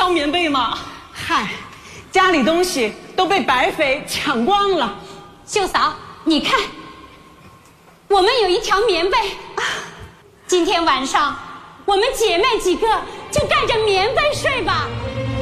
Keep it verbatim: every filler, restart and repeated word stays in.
条棉被吗？ 嗨，家里东西都被白匪抢光了。 秀嫂，你看，我们有一条棉被，今天晚上我们姐妹几个就盖着棉被睡吧。